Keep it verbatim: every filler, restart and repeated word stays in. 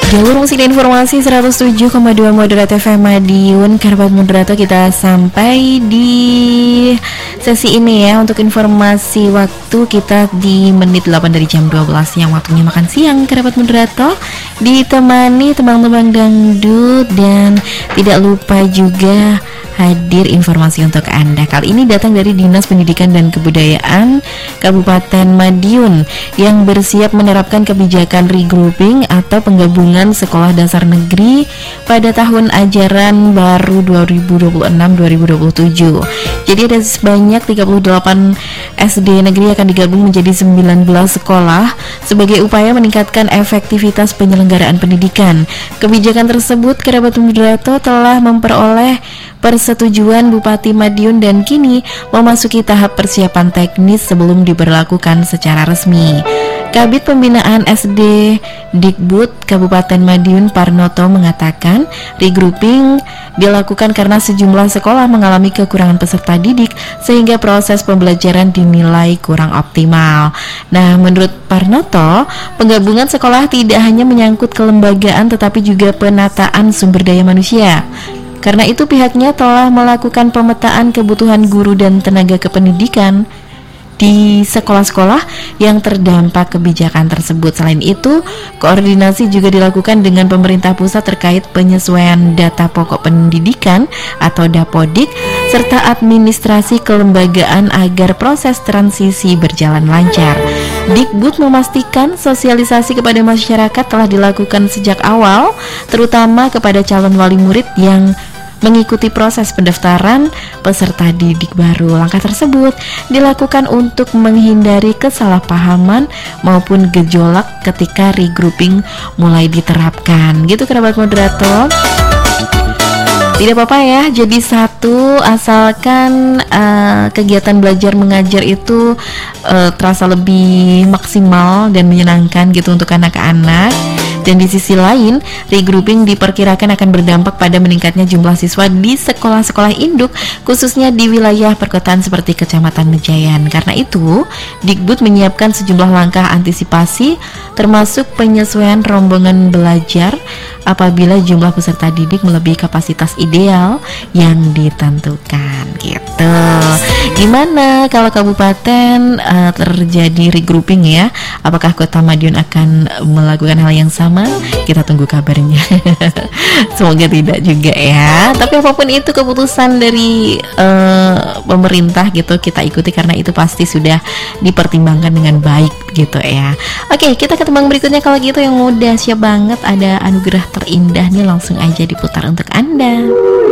Jalur musik dan informasi seratus tujuh koma dua Moderator F M Madiun. Kerabat Moderator, kita sampai di sesi ini ya. Untuk informasi waktu kita di menit delapan dari jam dua belas yang waktunya makan siang. Kerabat Moderator, ditemani tembang-tembang dangdut dan tidak lupa juga hadir informasi untuk Anda. Kali ini datang dari Dinas Pendidikan dan Kebudayaan Kabupaten Madiun yang bersiap menerapkan kebijakan regrouping atau penggabungan sekolah dasar negeri pada tahun ajaran baru dua ribu dua puluh enam dua ribu dua puluh tujuh. Jadi ada sebanyak tiga puluh delapan S D negeri akan digabung menjadi sembilan belas sekolah sebagai upaya meningkatkan efektivitas penyelenggaraan pendidikan. Kebijakan tersebut, kerabat moderator, telah memperoleh persetujuan Bupati Madiun dan kini memasuki tahap persiapan teknis sebelum diberlakukan secara resmi. Kabid Pembinaan S D Dikbud Kabupaten Madiun Parnoto mengatakan regrouping dilakukan karena sejumlah sekolah mengalami kekurangan peserta didik sehingga proses pembelajaran dinilai kurang optimal. Nah, menurut Parnoto, penggabungan sekolah tidak hanya menyangkut kelembagaan tetapi juga penataan sumber daya manusia. Karena itu pihaknya telah melakukan pemetaan kebutuhan guru dan tenaga kependidikan di sekolah-sekolah yang terdampak kebijakan tersebut. Selain itu, koordinasi juga dilakukan dengan pemerintah pusat terkait penyesuaian data pokok pendidikan atau Dapodik serta administrasi kelembagaan agar proses transisi berjalan lancar. Dikbud memastikan sosialisasi kepada masyarakat telah dilakukan sejak awal, terutama kepada calon wali murid yang mengikuti proses pendaftaran peserta didik baru. Langkah tersebut dilakukan untuk menghindari kesalahpahaman maupun gejolak ketika regrouping mulai diterapkan. Gitu kerabat moderator. Tidak apa-apa ya, jadi satu, asalkan uh, kegiatan belajar mengajar itu uh, terasa lebih maksimal dan menyenangkan gitu untuk anak-anak. Dan di sisi lain, regrouping diperkirakan akan berdampak pada meningkatnya jumlah siswa di sekolah-sekolah induk, khususnya di wilayah perkotaan seperti Kecamatan Mejayan. Karena itu, Dikbud menyiapkan sejumlah langkah antisipasi, termasuk penyesuaian rombongan belajar apabila jumlah peserta didik melebihi kapasitas ideal yang ditentukan. Gitu. Gimana kalau kabupaten uh, terjadi regrouping ya? Apakah Kota Madiun akan melakukan hal yang sama? Kita tunggu kabarnya. Semoga tidak juga ya. Tapi apapun itu keputusan dari uh, pemerintah gitu, kita ikuti karena itu pasti sudah dipertimbangkan dengan baik gitu ya. Oke, kita ke tembang berikutnya kalau gitu yang udah siap banget, ada anugerah terindah nih, langsung aja diputar untuk Anda.